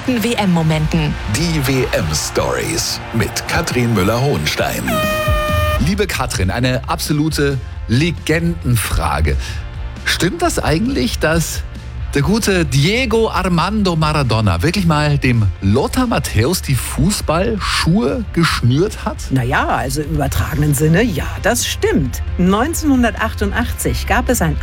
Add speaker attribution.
Speaker 1: besten WM-Momenten.
Speaker 2: Die WM-Stories mit Katrin Müller-Hohenstein.
Speaker 3: Liebe Katrin, eine absolute Legendenfrage. Stimmt das eigentlich, dass der gute Diego Armando Maradona wirklich mal dem Lothar Matthäus die Fußballschuhe geschnürt hat?
Speaker 4: Naja, also im übertragenen Sinne, ja, das stimmt. 1988 gab es ein